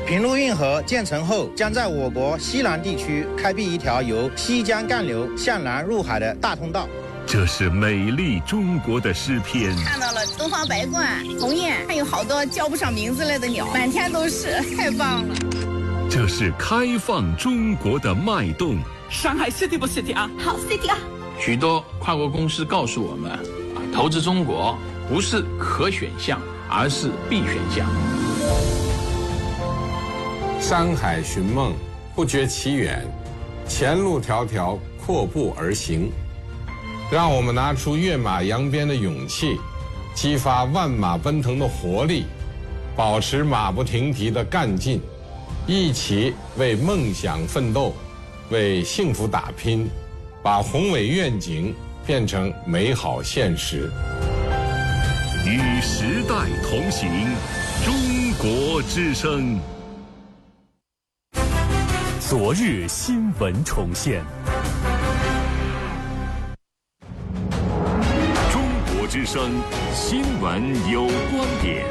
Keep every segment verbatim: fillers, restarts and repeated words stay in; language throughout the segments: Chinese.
平陆运河建成后，将在我国西南地区开辟一条由西江干流向南入海的大通道。 这是美丽中国的诗篇。 看到了东方白鹳、鸿雁，还有好多叫不上名字来的鸟，满天都是，太棒了。 这是开放中国的脉动。 上海 City 不 City 啊？ 好 City 啊！ 许多跨国公司告诉我们，啊，投资中国不是可选项，而是必选项。 山海寻梦，不觉其远，前路迢迢，阔步而行。让我们拿出跃马扬鞭的勇气，激发万马奔腾的活力，保持马不停蹄的干劲，一起为梦想奋斗，为幸福打拼，把宏伟愿景变成美好现实。 与时代同行，中国之声。 昨日新闻重现。 中国之声新闻有观点。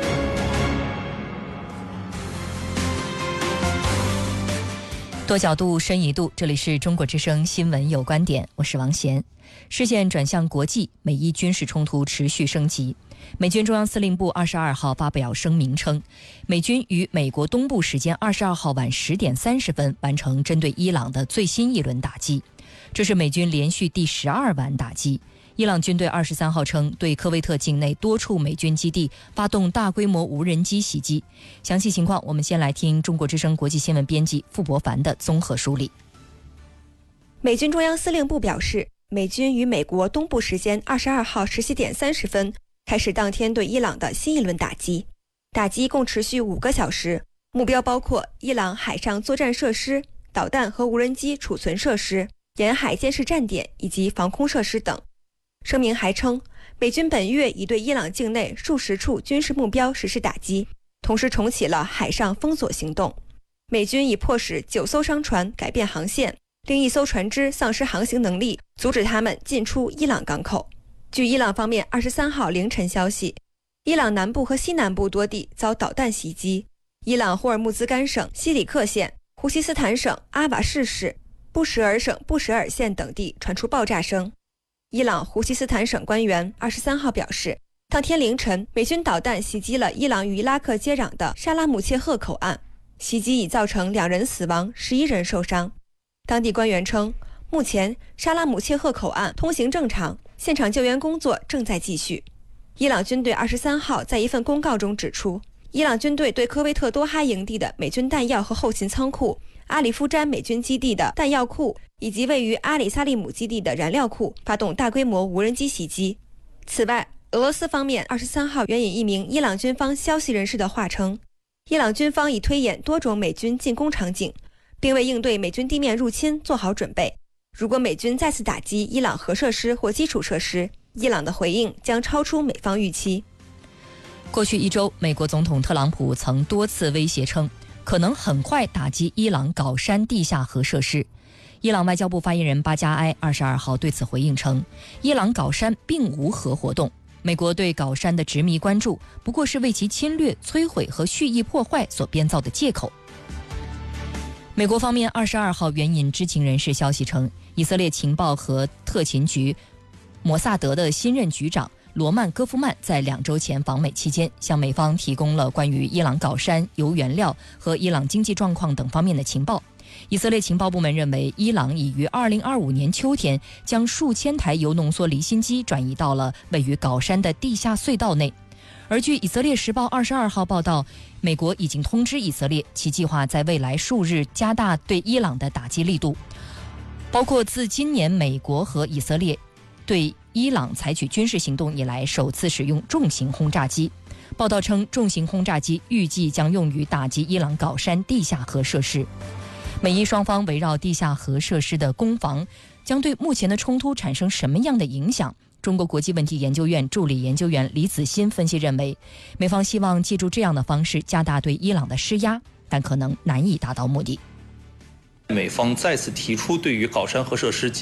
多角度，深一度，这里是中国之声新闻有观点，我是王贤。视线转向国际，美伊军事冲突持续升级。美军中央司令部二十二号发表声明称，美军于美国东部时间二十二号晚十点三十分完成针对伊朗的最新一轮打击，这是美军连续第十二晚打击。伊朗军队二十三号称，对科威特境内多处美军基地发动大规模无人机袭击。详细情况，我们先来听中国之声国际新闻编辑傅博凡的综合梳理。 美军中央司令部表示，美军于美国东部时间二十二号十七点三十分开始当天对伊朗的新一轮打击，打击共持续五个小时，目标包括伊朗海上作战设施、导弹和无人机储存设施、沿海监视站点以及防空设施等。声明还称，美军本月已对伊朗境内数十处军事目标实施打击，同时重启了海上封锁行动。美军已迫使九艘商船改变航线，另一艘船只丧失航行能力，阻止他们进出伊朗港口。据伊朗方面二十三号凌晨消息，伊朗南部和西南部多地遭导弹袭击，伊朗霍尔木兹干省西里克县、胡西斯坦省阿瓦士市、布什尔省布什尔县等地传出爆炸声。伊朗胡西斯坦省官员二十三号表示，当天凌晨，美军导弹袭击了伊朗与伊拉克接壤的沙拉姆切赫口岸，袭击已造成两人死亡，十一人受伤。当地官员称，目前沙拉姆切赫口岸通行正常，现场救援工作正在继续。伊朗军队二十三号在一份公告中指出，伊朗军队对科威特多哈营地的美军弹药和后勤仓库、阿里夫詹美军基地的弹药库以及位于阿里萨利姆基地的燃料库发动大规模无人机袭击。此外，俄罗斯方面二十三号援引一名伊朗军方消息人士的话称，伊朗军方已推演多种美军进攻场景，并为应对美军地面入侵做好准备。如果美军再次打击伊朗核设施或基础设施，伊朗的回应将超出美方预期。 过去一周，美国总统特朗普曾多次威胁称，可能很快打击伊朗镐山地下核设施。伊朗外交部发言人巴加埃二十二号对此回应称，伊朗镐山并无核活动，美国对镐山的执迷关注不过是为其侵略、摧毁和蓄意破坏所编造的借口。美国方面二十二号援引知情人士消息称，以色列情报和特勤局摩萨德的新任局长罗曼·戈夫曼在两周前访美期间，向美方提供了关于伊朗镐山、铀原料和伊朗经济状况等方面的情报。以色列情报部门认为，伊朗已于二零二五年秋天将数千台铀浓缩离心机转移到了位于镐山的地下隧道内。而据以色列时报二十二号报道，美国已经通知以色列，其计划在未来数日加大对伊朗的打击力度，包括自今年美国和以色列对伊朗采取军事行动以来首次使用重型轰炸机。报道称，重型轰炸机预计将用于打击伊朗镐山地下核设施。美伊双方围绕地下核设施的攻防将对目前的冲突产生什么样的影响？中国国际问题研究院助理研究员李子欣分析认为，美方希望借助这样的方式加大对伊朗的施压，但可能难以达到目的。 美方再次提出对于镐山核设施